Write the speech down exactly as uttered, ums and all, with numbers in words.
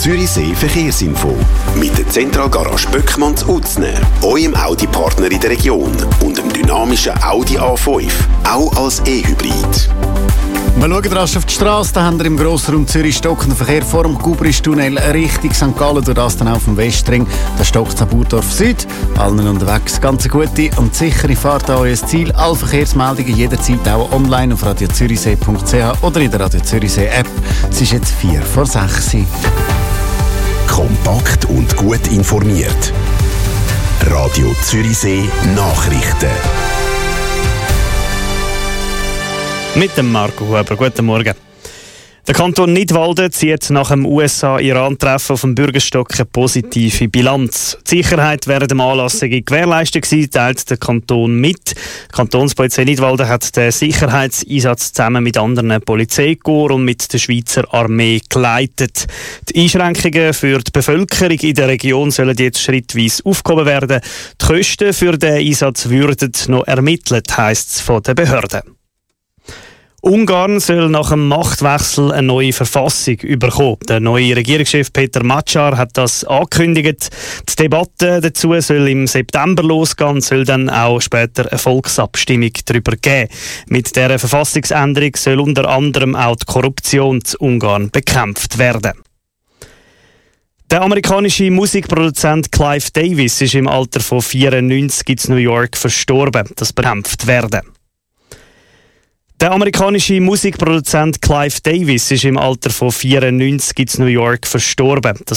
Zürichsee Verkehrsinfo. Mit der Zentralgarage Böckmann zu Utzner, eurem Audi-Partner in der Region und dem dynamischen Audi A fünf, auch als E-Hybrid. Wir schauen rasch auf die Straße. Da haben wir im Grossraum Zürich stockenden Verkehr vor dem Gubristunnel Richtung Sankt Gallen, durch das dann auf dem Westring. Da stockt es am Burdorf Süd. Allen unterwegs ganz eine gute und sichere Fahrt an euer Ziel. Alle Verkehrsmeldungen jederzeit auch online auf radio zürichsee punkt c h oder in der Radio Zürichsee App. Es ist jetzt vier vor sechs. Kompakt und gut informiert. Radio Zürichsee Nachrichten. Mit dem Marco Huber. Guten Morgen. Der Kanton Nidwalden zieht nach dem U S A-Iran-Treffen auf dem Bürgerstock eine positive Bilanz. Die Sicherheit während dem Anlass sei gewährleistet gewesen, teilt der Kanton mit. Die Kantonspolizei Nidwalden hat den Sicherheitseinsatz zusammen mit anderen Polizeikorps und mit der Schweizer Armee geleitet. Die Einschränkungen für die Bevölkerung in der Region sollen jetzt schrittweise aufgehoben werden. Die Kosten für den Einsatz würden noch ermittelt, heisst es von den Behörden. Ungarn soll nach dem Machtwechsel eine neue Verfassung bekommen. Der neue Regierungschef Peter Macar hat das angekündigt. Die Debatte dazu soll im September losgehen und soll dann auch später eine Volksabstimmung darüber geben. Mit dieser Verfassungsänderung soll unter anderem auch die Korruption in Ungarn bekämpft werden. Der amerikanische Musikproduzent Clive Davis ist im Alter von vierundneunzig in New York verstorben. Das bekämpft werden. Der amerikanische Musikproduzent Clive Davis ist im Alter von vierundneunzig in New York verstorben. Das